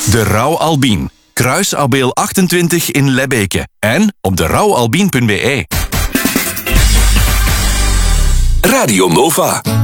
De Rauw Albien. Kruis Abeel 28 in Lebbeke. En op derouwalbien.be. Radio Nova.